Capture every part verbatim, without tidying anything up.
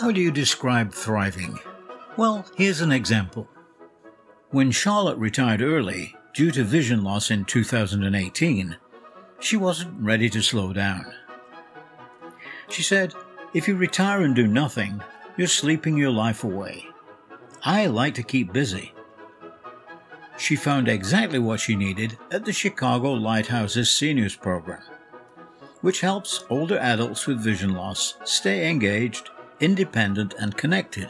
How do you describe thriving? Well, here's an example. When Charlotte retired early due to vision loss in two thousand eighteen, she wasn't ready to slow down. She said, "If you retire and do nothing, you're sleeping your life away. I like to keep busy." She found exactly what she needed at the Chicago Lighthouse's Seniors Program, which helps older adults with vision loss stay engaged, independent, and connected.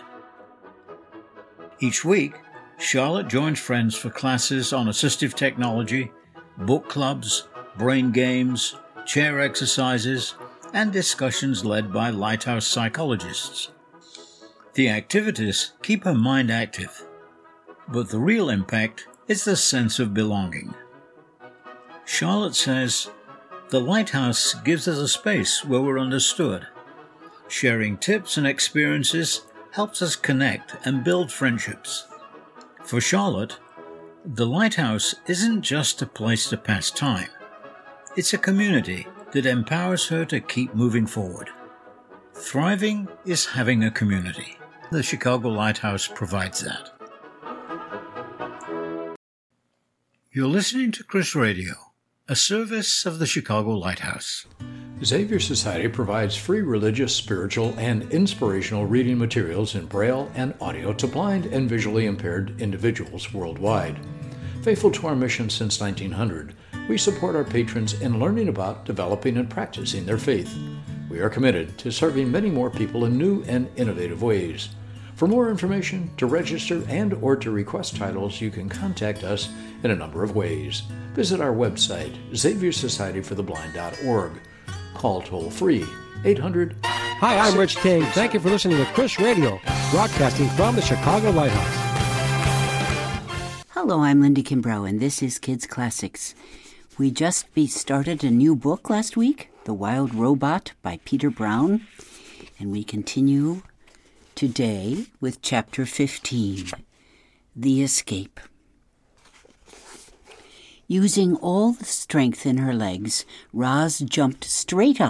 Each week, Charlotte joins friends for classes on assistive technology, book clubs, brain games, chair exercises, and discussions led by Lighthouse psychologists. The activities keep her mind active, but the real impact is the sense of belonging. Charlotte says, "The Lighthouse gives us a space where we're understood. Sharing tips and experiences helps us connect and build friendships." For Charlotte, the Lighthouse isn't just a place to pass time. It's a community that empowers her to keep moving forward. Thriving is having a community. The Chicago Lighthouse provides that. You're listening to Chris Radio, a service of the Chicago Lighthouse. Xavier Society provides free religious, spiritual, and inspirational reading materials in Braille and audio to blind and visually impaired individuals worldwide. Faithful to our mission since nineteen hundred, we support our patrons in learning about, developing, and practicing their faith. We are committed to serving many more people in new and innovative ways. For more information, to register, and or to request titles, you can contact us in a number of ways. Visit our website, xavier society for the blind dot org. Call toll-free, eight hundred. Hi, I'm Rich King. Thank you for listening to Chris Radio, broadcasting from the Chicago Lighthouse. Hello, I'm Linda Kimbrough, and this is Kids Classics. We just be started a new book last week, The Wild Robot by Peter Brown, and we continue today with Chapter fifteen, The Escape. Using all the strength in her legs, Roz jumped straight up